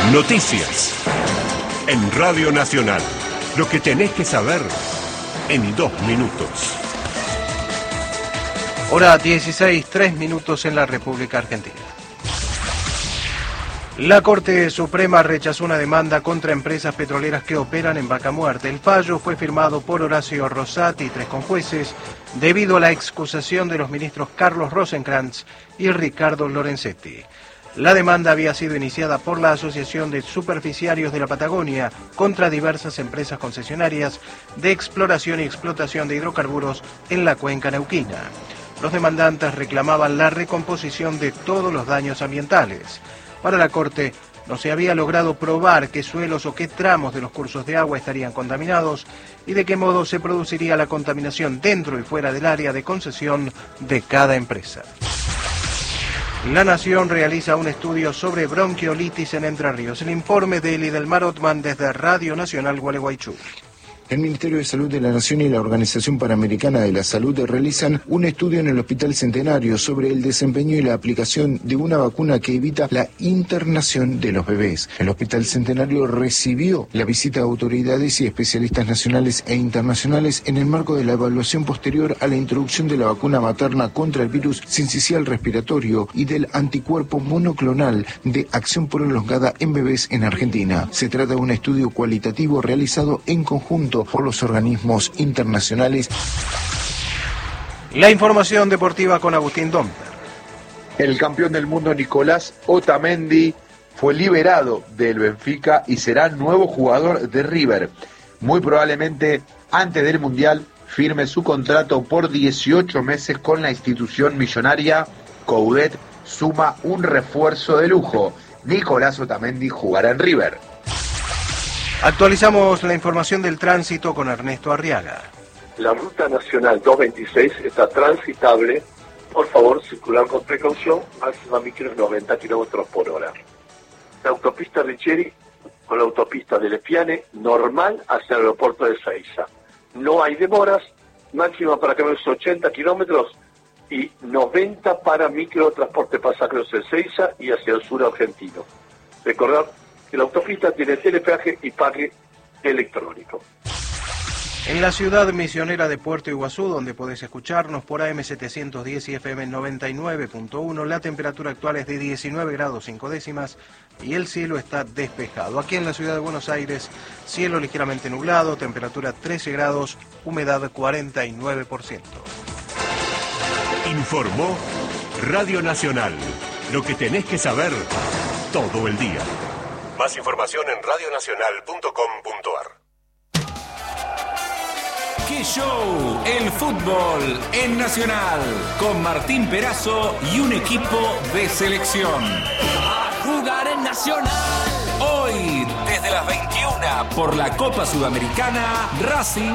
Noticias en Radio Nacional. Lo que tenés que saber en 2 minutos. Hora 16, 3 minutos en la República Argentina. La Corte Suprema rechazó una demanda contra empresas petroleras que operan en Vaca Muerta. El fallo fue firmado por Horacio Rosati y 3 conjueces debido a la excusación de los ministros Carlos Rosenkrantz y Ricardo Lorenzetti. La demanda había sido iniciada por la Asociación de Superficiarios de la Patagonia contra diversas empresas concesionarias de exploración y explotación de hidrocarburos en la cuenca neuquina. Los demandantes reclamaban la recomposición de todos los daños ambientales. Para la Corte, no se había logrado probar qué suelos o qué tramos de los cursos de agua estarían contaminados y de qué modo se produciría la contaminación dentro y fuera del área de concesión de cada empresa. La Nación realiza un estudio sobre bronquiolitis en Entre Ríos. El informe de Lidelmar Ottman desde Radio Nacional Gualeguaychú. El Ministerio de Salud de la Nación y la Organización Panamericana de la Salud realizan un estudio en el Hospital Centenario sobre el desempeño y la aplicación de una vacuna que evita la internación de los bebés. El Hospital Centenario recibió la visita de autoridades y especialistas nacionales e internacionales en el marco de la evaluación posterior a la introducción de la vacuna materna contra el virus sincicial respiratorio y del anticuerpo monoclonal de acción prolongada en bebés en Argentina. Se trata de un estudio cualitativo realizado en conjunto por los organismos internacionales. La información deportiva con Agustín Domper. El campeón del mundo Nicolás Otamendi fue liberado del Benfica y será nuevo jugador de River. Muy probablemente antes del Mundial firme su contrato por 18 meses con la institución millonaria. Coudet suma un refuerzo de lujo. Nicolás Otamendi jugará en River. Actualizamos la información del tránsito con Ernesto Arriaga. La ruta nacional 226 está transitable. Por favor, circular con precaución, máxima micros 90 km por hora. La autopista Richeri con la autopista de Lepiane, normal hacia el aeropuerto de Ezeiza. No hay demoras, máxima para camiones 80 kilómetros y 90 para microtransporte pasajeros de Ezeiza y hacia el sur argentino. Recordad que la autopista tiene telepeaje y pague electrónico. En la ciudad misionera de Puerto Iguazú, donde podés escucharnos por AM 710 y FM 99.1, la temperatura actual es de 19 grados 5 décimas y el cielo está despejado. Aquí en la ciudad de Buenos Aires, cielo ligeramente nublado, temperatura 13 grados, humedad 49%. Informó Radio Nacional. Lo que tenés que saber todo el día. Más información en radionacional.com.ar. ¡Qué show! El fútbol en Nacional, con Martín Perazo y un equipo de selección. A jugar en Nacional. Hoy, desde las 21, por la Copa Sudamericana, Racing